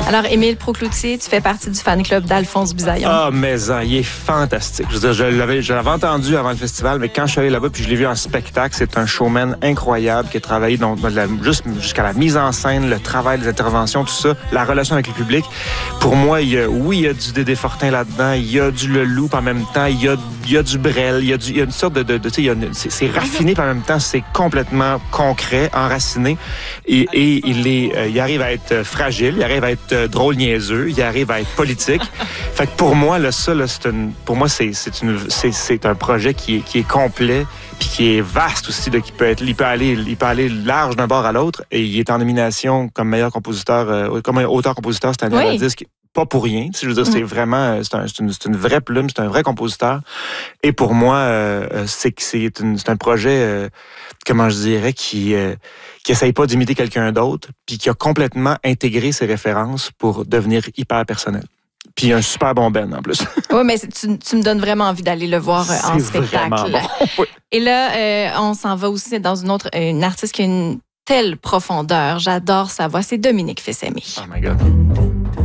Alors, Émile Procloutier, tu fais partie du fan club d'Alphonse Bisaillon. Ah, mais il est fantastique. Je veux dire, je l'avais entendu avant le festival, mais quand je suis allé là-bas puis je l'ai vu en spectacle, c'est un showman incroyable qui a travaillé jusqu'à la mise en scène, le travail, les interventions, tout ça, la relation avec le public. Pour moi, il y a du Dédé Fortin là-dedans, il y a du Leloup en même temps, il y a du Brel, il y a une sorte c'est raffiné puis en même temps, c'est complètement concret, enraciné. Et il arrive à être fragile, il arrive à être drôle niaiseux, il arrive à être politique. Fait que pour moi, c'est un projet qui est complet puis qui est vaste aussi, là, il peut aller large d'un bord à l'autre, et il est en nomination comme meilleur compositeur, comme auteur-compositeur cette année à la disque. Pas pour rien. Je veux dire, c'est vraiment, c'est une vraie plume, c'est un vrai compositeur. Et pour moi, c'est un projet, comment je dirais, qui essaye pas d'imiter quelqu'un d'autre, puis qui a complètement intégré ses références pour devenir hyper personnel. Puis un super bon band en plus. Oui, mais tu me donnes vraiment envie d'aller le voir en spectacle. Bon. Oui. Et là, on s'en va aussi dans une artiste qui a une telle profondeur. J'adore sa voix. C'est Dominique Fils-Aimé. Oh my God.